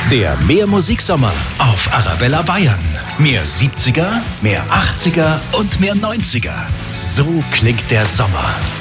Der Mehr-Musik-Sommer auf Arabella Bayern. Mehr 70er, mehr 80er und mehr 90er. So klingt der Sommer.